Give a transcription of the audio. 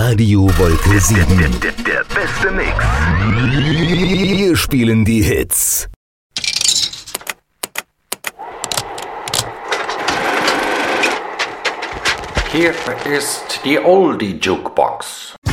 Radio Wolke 7. Der beste Mix. Wir spielen die Hits. Hier ist die Oldie Jukebox.